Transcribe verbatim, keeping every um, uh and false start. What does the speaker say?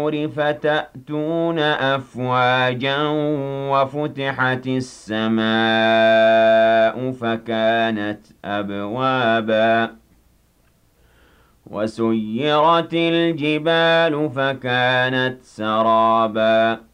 فَتَأْتُونَ أَفْوَاجًا وَفُتِحَتِ السَّمَاءُ فَكَانَتْ أَبْوَابًا وَسُيِّرَتِ الْجِبَالُ فَكَانَتْ سَرَابًا